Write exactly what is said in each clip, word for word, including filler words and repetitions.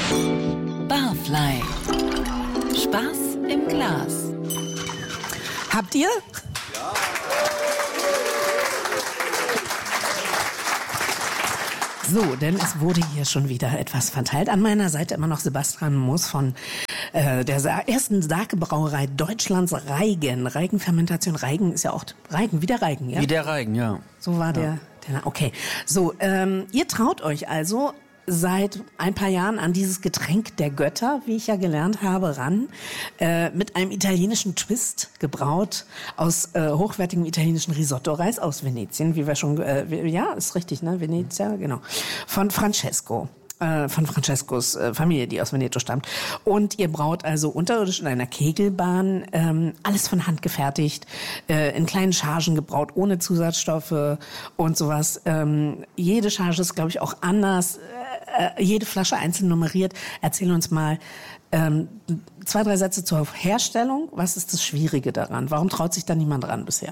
Barfly. Spaß im Glas. Habt ihr? Ja. So, denn es wurde hier schon wieder etwas verteilt. An meiner Seite immer noch Sebastian Moos von äh, der Sa- ersten Sake-Brauerei Deutschlands, Reigen. Reigenfermentation. Reigen ist ja auch Reigen, wie der Reigen, ja? Wie der Reigen, ja. So war der. der okay. So, ähm, ihr traut euch also seit ein paar Jahren an dieses Getränk der Götter, wie ich ja gelernt habe, ran, äh, mit einem italienischen Twist gebraut aus äh, hochwertigem italienischen Risotto-Reis aus Venetien, wie wir schon, äh, ja, ist richtig, ne, Venezia, genau, von Francesco. Von Francescos äh, Familie, die aus Veneto stammt. Und ihr braut also unterirdisch in einer Kegelbahn, ähm, alles von Hand gefertigt, äh, in kleinen Chargen gebraut, ohne Zusatzstoffe und sowas. Ähm, jede Charge ist, glaube ich, auch anders, äh, jede Flasche einzeln nummeriert. Erzähl uns mal ähm, zwei, drei Sätze zur Herstellung. Was ist das Schwierige daran? Warum traut sich da niemand ran bisher?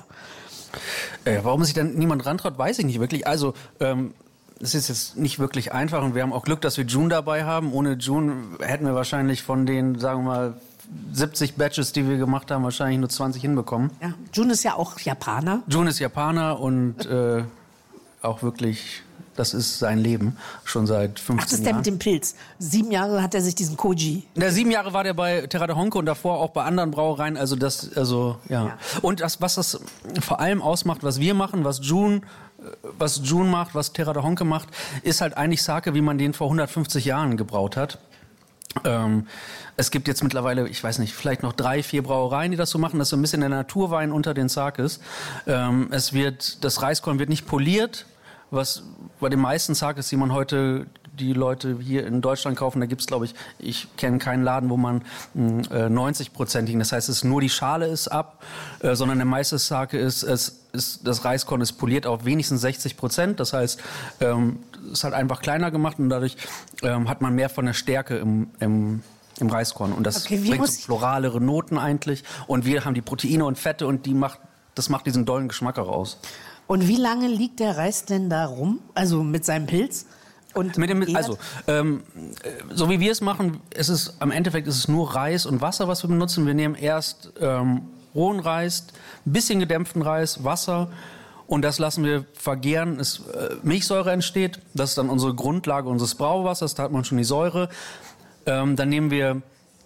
Äh, warum sich dann niemand rantraut, weiß ich nicht wirklich. Also, ähm, es ist jetzt nicht wirklich einfach und wir haben auch Glück, dass wir June dabei haben. Ohne June hätten wir wahrscheinlich von den, sagen wir mal, siebzig Batches, die wir gemacht haben, wahrscheinlich nur zwanzig hinbekommen. Ja, June ist ja auch Japaner. June ist Japaner und äh, auch wirklich, das ist sein Leben, schon seit fünfzehn Jahren. Ach, das ist der Jahren. mit dem Pilz. Sieben Jahre hat er sich diesen Koji. Der sieben Jahre war der bei Terra de Honke und davor auch bei anderen Brauereien. Also das, also ja. Ja. Und das, was das vor allem ausmacht, was wir machen, was June, was June macht, was Terra de Honke macht, ist halt eigentlich Sake, wie man den vor hundertfünfzig Jahren gebraut hat. Ähm, es gibt jetzt mittlerweile, ich weiß nicht, vielleicht noch drei, vier Brauereien, die das so machen. Das ist so ein bisschen der Naturwein unter den Sakes. Ähm, es wird, das Reiskorn wird nicht poliert, was bei den meisten Sakes, die man heute, die Leute hier in Deutschland kaufen, da gibt's, glaube ich, ich kenne keinen Laden, wo man äh, neunzig-prozentigen, das heißt, es ist nur die Schale ist ab, äh, sondern der meiste Sake ist, es ist, das Reiskorn ist poliert auf wenigstens sechzig Prozent, das heißt, ähm, ist halt einfach kleiner gemacht und dadurch ähm, hat man mehr von der Stärke im, im im Reiskorn und das Okay, wie bringt muss so floralere Noten eigentlich und wir haben die Proteine und Fette und die macht, das macht diesen dollen Geschmack auch aus. Und wie lange liegt der Reis denn da rum? Also mit seinem Pilz? Und Mit dem, gärt? also, ähm, so wie wir es machen, ist es, am Endeffekt ist es nur Reis und Wasser, was wir benutzen. Wir nehmen erst ähm, rohen Reis, ein bisschen gedämpften Reis, Wasser und das lassen wir vergären. Es, äh, Milchsäure entsteht, das ist dann unsere Grundlage unseres Brauwassers, da hat man schon die Säure. Ähm, dann nehmen wir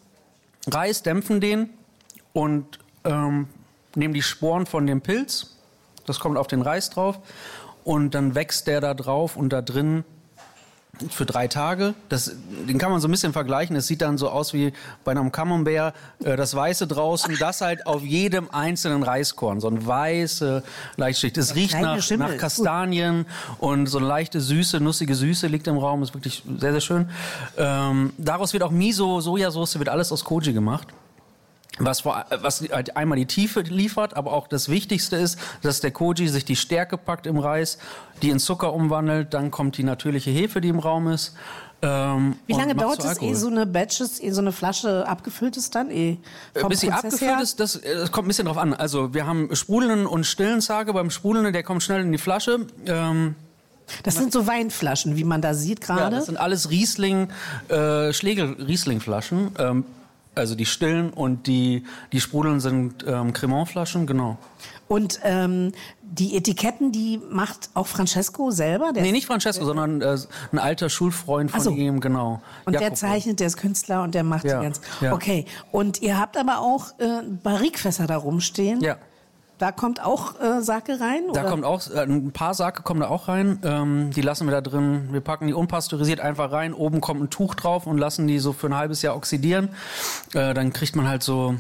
Reis, dämpfen den und ähm, nehmen die Sporen von dem Pilz. Das kommt auf den Reis drauf und dann wächst der da drauf und da drin für drei Tage. Das, den kann man so ein bisschen vergleichen. Es sieht dann so aus wie bei einem Camembert, äh, das Weiße draußen, das halt auf jedem einzelnen Reiskorn. So eine weiße Leichtschicht. Es riecht kleine nach, Schimmel. nach Kastanien und so eine leichte Süße, nussige Süße liegt im Raum. Ist wirklich sehr, sehr schön. Ähm, daraus wird auch Miso, Sojasauce, wird alles aus Koji gemacht. Was, vor, was halt einmal die Tiefe liefert, aber auch das Wichtigste ist, dass der Koji sich die Stärke packt im Reis, die in Zucker umwandelt, dann kommt die natürliche Hefe, die im Raum ist. Ähm, Wie lange und macht dauert so es, ehe Alkohol. so eine Batches, ehe so eine Flasche abgefüllt ist dann? Eh, vom Bis sie Prozess abgefüllt her? ist, das, das kommt ein bisschen drauf an. Also wir haben sprudelnden und stillen Sake. Beim sprudelnden, der kommt schnell in die Flasche. Ähm, Das sind so Weinflaschen, wie man da sieht ja, gerade. das sind alles Riesling, äh, Schlegel-Riesling-Flaschen. Ähm, Also die stillen und die, die sprudeln sind ähm, Cremant-Flaschen, genau. Und ähm, die Etiketten, die macht auch Francesco selber? Der Nee, ist- nicht Francesco, sondern äh, ein alter Schulfreund von Ach so. ihm, genau. Und der Jacopo. zeichnet, der ist Künstler und der macht Ja, die ganzen. ja. Okay. Und ihr habt aber auch äh, Barrikfässer da rumstehen. Ja. Da kommt auch äh, Sake rein? Da oder? kommt auch, äh, ein paar Sake kommen da auch rein. Ähm, die lassen wir da drin, wir packen die unpasteurisiert einfach rein. Oben kommt ein Tuch drauf und lassen die so für ein halbes Jahr oxidieren. Äh, dann kriegt man halt so,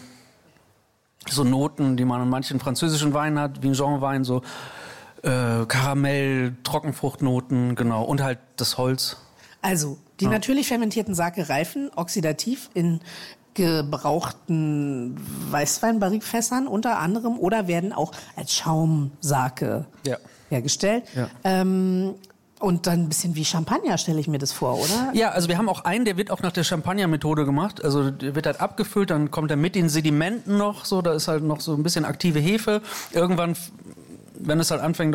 so Noten, die man in manchen französischen Weinen hat, wie ein Jean-Wein, so äh, Karamell, Trockenfruchtnoten, genau. Und halt das Holz. Also, die Ja. natürlich fermentierten Sake reifen oxidativ in gebrauchten Weißweinbarrikfässern unter anderem oder werden auch als Schaumsake Ja. hergestellt. Ja. Ähm, und dann ein bisschen wie Champagner, stelle ich mir das vor, oder? Ja, also wir haben auch einen, der wird auch nach der Champagner-Methode gemacht. Also der wird halt abgefüllt, dann kommt er mit den Sedimenten noch, so, da ist halt noch so ein bisschen aktive Hefe. Irgendwann, wenn es halt anfängt auch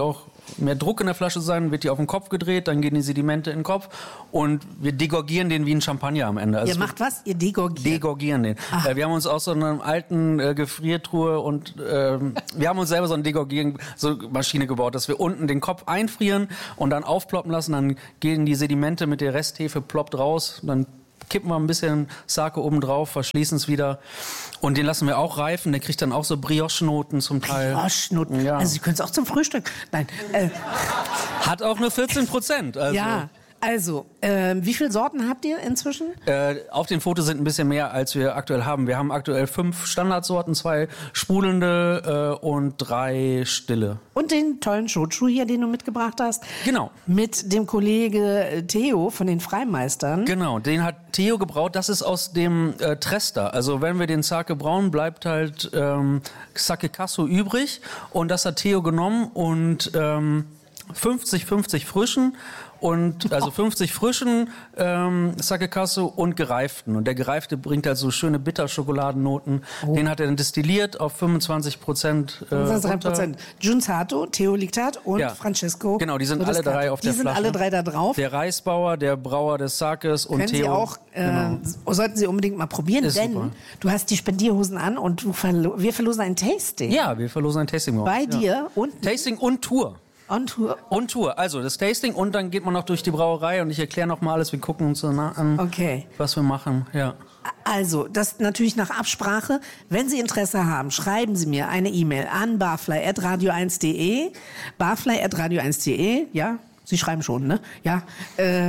mehr Druck in der Flasche sein, wird die auf den Kopf gedreht, dann gehen die Sedimente in den Kopf und wir degorgieren den wie ein Champagner am Ende. Also Ihr macht was? Ihr degorgiert? Degorgieren den. Äh, wir haben uns aus so einer alten äh, Gefriertruhe und äh, wir haben uns selber so eine Degorgieren, so Maschine gebaut, dass wir unten den Kopf einfrieren und dann aufploppen lassen, dann gehen die Sedimente mit der Resthefe ploppt raus, dann kippen wir ein bisschen Sake oben drauf, verschließen es wieder und den lassen wir auch reifen. Der kriegt dann auch so Brioche-Noten zum Teil. Brioche-Noten? Ja. Also Sie können es auch zum Frühstück. Nein. Äh, Hat auch nur vierzehn Prozent. Also. Ja. Also, äh, wie viele Sorten habt ihr inzwischen? Äh, auf den Fotos sind ein bisschen mehr, als wir aktuell haben. Wir haben aktuell fünf Standardsorten, zwei sprudelnde äh, und drei stille. Und den tollen Shochu hier, den du mitgebracht hast. Genau. Mit dem Kollege Theo von den Freimeistern. Genau, den hat Theo gebraut. Das ist aus dem äh, Trester. Also wenn wir den Sake brauen, bleibt halt ähm, Sake Kasu übrig. Und das hat Theo genommen und ähm, fünfzig fünfzig frischen und also fünfzig frischen ähm, Sake Kasu und gereiften. Und der gereifte bringt halt so schöne Bitterschokoladennoten. Oh. Den hat er dann destilliert auf fünfundzwanzig Prozent. Äh, fünfundzwanzig Prozent. Jun Sato, Theo Liktat und ja. Francesco. Genau, die sind alle drei auf die der sind Flasche. alle drei da drauf. Der Reisbauer, der Brauer des Sakes und Können Theo. Sie auch, äh, genau. Sollten Sie unbedingt mal probieren, Ist denn super. du hast die Spendierhosen an und du verlo- wir verlosen ein Tasting. Ja, wir verlosen ein Tasting. Bei ja. dir und Tasting und Tour. on Tour. Und Tour. Also das Tasting und dann geht man noch durch die Brauerei und ich erkläre noch mal alles. Wir gucken uns dann an, Okay. was wir machen. Ja. Also, das natürlich nach Absprache. Wenn Sie Interesse haben, schreiben Sie mir eine E-Mail an barfly at radio eins punkt de. barfly at radio eins punkt de. Ja, Sie schreiben schon, ne? Ja. Äh,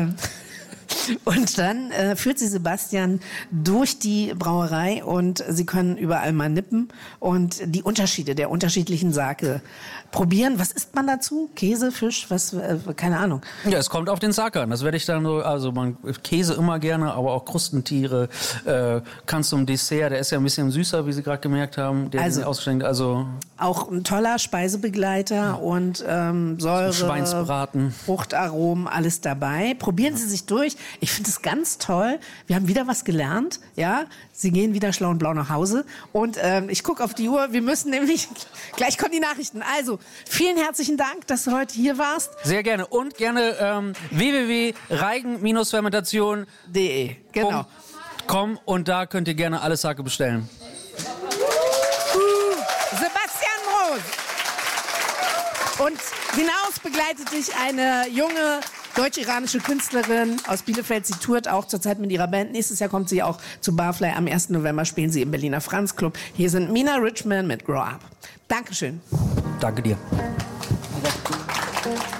und dann äh, führt Sie Sebastian durch die Brauerei und Sie können überall mal nippen und die Unterschiede der unterschiedlichen Sake probieren. Was isst man dazu? Käse, Fisch, was? Äh, keine Ahnung. Ja, es kommt auf den Sake an. Das werde ich dann so, also man Käse immer gerne, aber auch Krustentiere. Äh, kannst du im Dessert, der ist ja ein bisschen süßer, wie Sie gerade gemerkt haben. Der Also- ist ausgeschenkt. Also Auch ein toller Speisebegleiter und ähm, Säure, Schweinsbraten. Fruchtaromen, alles dabei. Probieren Sie sich durch. Ich finde es ganz toll. Wir haben wieder was gelernt. Ja, Sie gehen wieder schlau und blau nach Hause. Und ähm, ich gucke auf die Uhr. Wir müssen nämlich, gleich kommen die Nachrichten. Also, vielen herzlichen Dank, dass du heute hier warst. sehr gerne. Und gerne ähm, w w w punkt reigen fermentation punkt De, genau. com und da könnt ihr gerne alles Sake bestellen. Sebastian Roos. Und hinaus begleitet dich eine junge deutsch-iranische Künstlerin aus Bielefeld. Sie tourt auch zurzeit mit ihrer Band. Nächstes Jahr kommt sie auch zu Barfly. Am ersten November spielen sie im Berliner Franz Club. Hier sind Mina Richman mit Grow Up. Dankeschön. Danke dir.